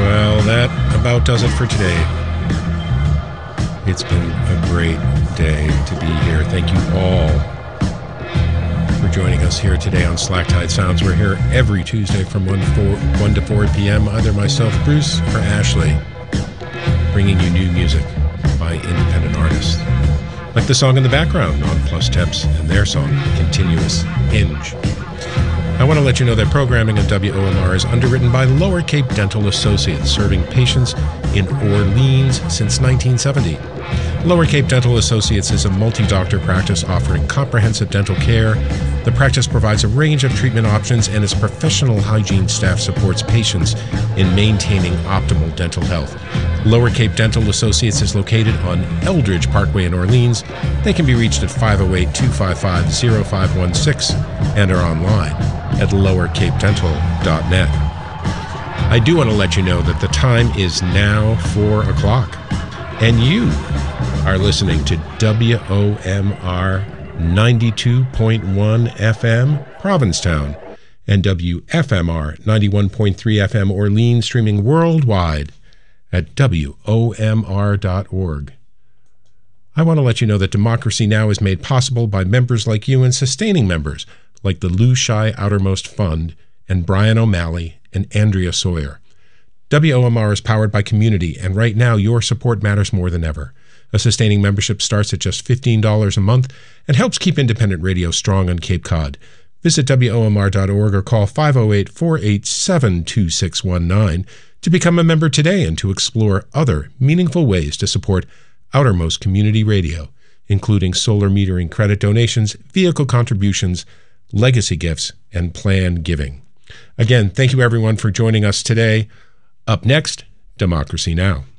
Well, that about does it for today. It's been a great day to be here. Thank you all for joining us here today on Slack Tide Sounds. We're here every Tuesday from 1 to 4 p.m. Either myself, Bruce, or Ashley, bringing you new music by independent artists. Like the song in the background on Plus Temps and their song, Continuous Hinge. I want to let you know that programming on WOMR is underwritten by Lower Cape Dental Associates, serving patients in Orleans since 1970. Lower Cape Dental Associates is a multi-doctor practice offering comprehensive dental care. The practice provides a range of treatment options, and its professional hygiene staff supports patients in maintaining optimal dental health. Lower Cape Dental Associates is located on Eldridge Parkway in Orleans. They can be reached at 508-255-0516 and are online at lowercapedental.net. I do want to let you know that the time is now 4 o'clock, and you are listening to WOMR 92.1 FM Provincetown and WFMR 91.3 FM Orleans, streaming worldwide at WOMR.org. I want to let you know that Democracy Now! Is made possible by members like you and sustaining members like the Lou Shai Outermost Fund and Brian O'Malley and Andrea Sawyer. WOMR is powered by community, and right now your support matters more than ever. A sustaining membership starts at just $15 a month and helps keep independent radio strong on Cape Cod. Visit WOMR.org or call 508-487-2619 to become a member today and to explore other meaningful ways to support Outermost Community Radio, including solar metering credit donations, vehicle contributions, legacy gifts, and planned giving. Again, thank you everyone for joining us today. Up next, Democracy Now!